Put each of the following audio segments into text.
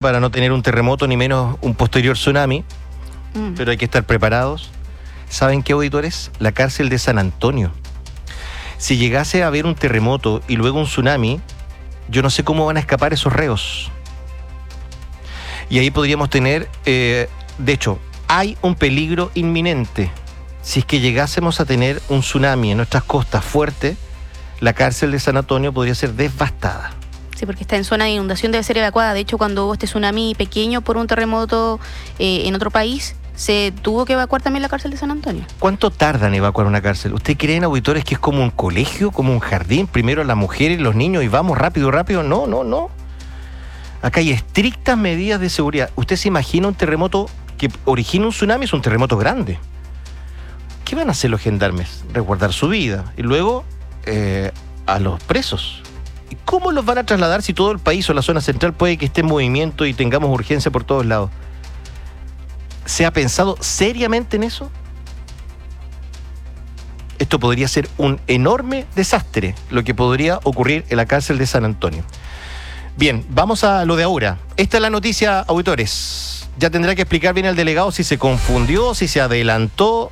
para no tener un terremoto ni menos un posterior tsunami, pero hay que estar preparados. ¿Saben qué, auditores? La cárcel de San Antonio. Si llegase a haber un terremoto y luego un tsunami, yo no sé cómo van a escapar esos reos. Y ahí podríamos tener, de hecho, hay un peligro inminente. Si es que llegásemos a tener un tsunami en nuestras costas fuerte, la cárcel de San Antonio podría ser devastada. Sí, porque está en zona de inundación, debe ser evacuada. De hecho, cuando hubo este tsunami pequeño por un terremoto en otro país, se tuvo que evacuar también la cárcel de San Antonio. ¿Cuánto tarda en evacuar una cárcel? ¿Usted creen, auditores, que es como un colegio, como un jardín? Primero las mujeres y los niños y vamos rápido. No. Acá hay estrictas medidas de seguridad. ¿Usted se imagina un terremoto que origina un tsunami? Es un terremoto grande. ¿Qué van a hacer los gendarmes? Resguardar su vida. Y luego a los presos. ¿Y cómo los van a trasladar si todo el país o la zona central puede que esté en movimiento y tengamos urgencia por todos lados? ¿Se ha pensado seriamente en eso? Esto podría ser un enorme desastre, lo que podría ocurrir en la cárcel de San Antonio. Bien, vamos a lo de ahora. Esta es la noticia, auditores. Ya tendrá que explicar bien el delegado si se confundió, si se adelantó.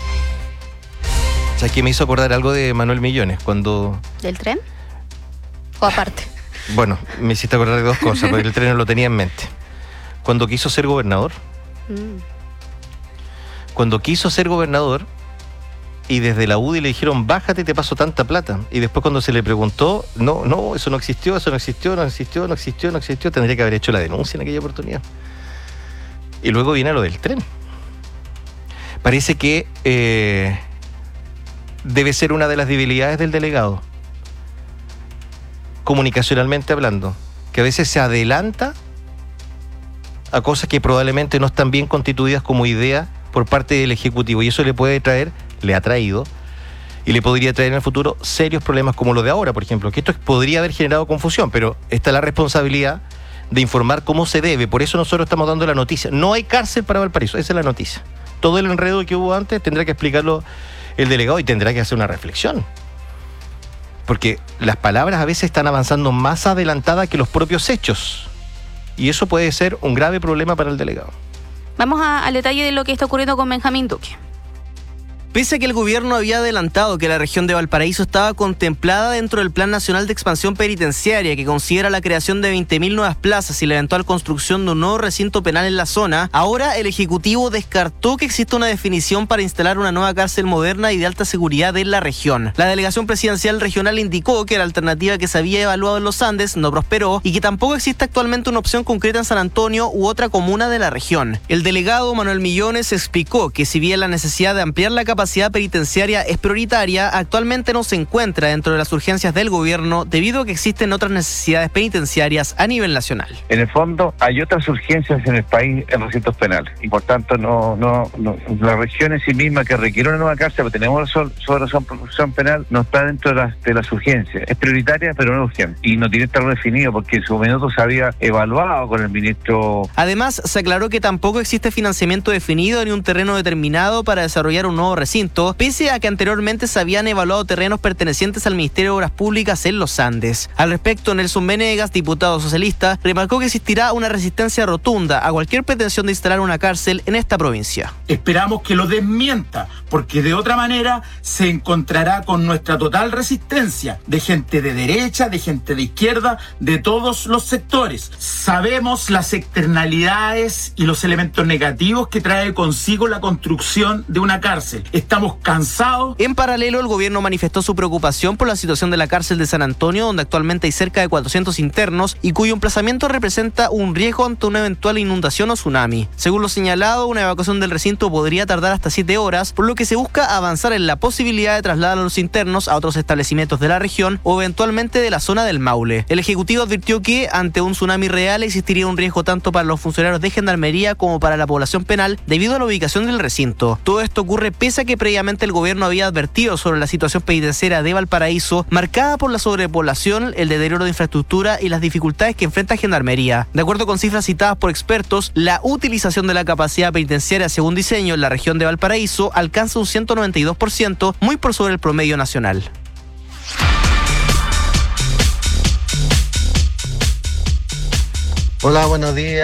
O sea, que me hizo acordar algo de Manuel Millones cuando... ¿Del tren? ¿O aparte? Bueno, me hiciste acordar de dos cosas, porque el tren no lo tenía en mente. Cuando quiso ser gobernador. Cuando quiso ser gobernador y desde la UDI le dijeron, bájate, te paso tanta plata. Y después cuando se le preguntó, no, eso no existió, tendría que haber hecho la denuncia en aquella oportunidad. Y luego viene lo del tren. Parece que debe ser una de las debilidades del delegado, comunicacionalmente hablando, que a veces se adelanta a cosas que probablemente no están bien constituidas como idea por parte del Ejecutivo, y eso le ha traído y le podría traer en el futuro serios problemas como lo de ahora, por ejemplo, que esto podría haber generado confusión, pero está la responsabilidad de informar cómo se debe. Por eso nosotros estamos dando la noticia. No hay cárcel para Valparaíso, esa es la noticia. Todo el enredo que hubo antes tendrá que explicarlo el delegado y tendrá que hacer una reflexión. Porque las palabras a veces están avanzando más adelantadas que los propios hechos. Y eso puede ser un grave problema para el delegado. Vamos al detalle de lo que está ocurriendo con Benjamín Duque. Pese a que el gobierno había adelantado que la región de Valparaíso estaba contemplada dentro del Plan Nacional de Expansión Penitenciaria, que considera la creación de 20.000 nuevas plazas y la eventual construcción de un nuevo recinto penal en la zona, ahora el Ejecutivo descartó que exista una definición para instalar una nueva cárcel moderna y de alta seguridad en la región. La delegación presidencial regional indicó que la alternativa que se había evaluado en los Andes no prosperó y que tampoco existe actualmente una opción concreta en San Antonio u otra comuna de la región. El delegado Manuel Millones explicó que si bien la necesidad de ampliar la capacidad penitenciaria es prioritaria, actualmente no se encuentra dentro de las urgencias del gobierno debido a que existen otras necesidades penitenciarias a nivel nacional. En el fondo hay otras urgencias en el país en recintos penales y por tanto no la región en sí misma que requiere una nueva cárcel, porque tenemos resolución penal, no está dentro de las urgencias. Es prioritaria pero no urgente y no tiene que estar definido porque en su momento se había evaluado con el ministro. Además, se aclaró que tampoco existe financiamiento definido ni un terreno determinado para desarrollar un nuevo recinto, pese a que anteriormente se habían evaluado terrenos pertenecientes al Ministerio de Obras Públicas en los Andes. Al respecto, Nelson Venegas, diputado socialista, remarcó que existirá una resistencia rotunda a cualquier pretensión de instalar una cárcel en esta provincia. Esperamos que lo desmienta, porque de otra manera se encontrará con nuestra total resistencia de gente de derecha, de gente de izquierda, de todos los sectores. Sabemos las externalidades y los elementos negativos que trae consigo la construcción de una cárcel. Estamos cansados. En paralelo, el gobierno manifestó su preocupación por la situación de la cárcel de San Antonio, donde actualmente hay cerca de 400 internos y cuyo emplazamiento representa un riesgo ante una eventual inundación o tsunami. Según lo señalado, una evacuación del recinto podría tardar hasta 7 horas, por lo que se busca avanzar en la posibilidad de trasladar a los internos a otros establecimientos de la región o eventualmente de la zona del Maule. El Ejecutivo advirtió que, ante un tsunami real, existiría un riesgo tanto para los funcionarios de Gendarmería como para la población penal debido a la ubicación del recinto. Todo esto ocurre pese a que previamente el gobierno había advertido sobre la situación penitenciaria de Valparaíso, marcada por la sobrepoblación, el deterioro de infraestructura y las dificultades que enfrenta Gendarmería. De acuerdo con cifras citadas por expertos, la utilización de la capacidad penitenciaria según diseño en la región de Valparaíso alcanza un 192%, muy por sobre el promedio nacional. Hola, buenos días.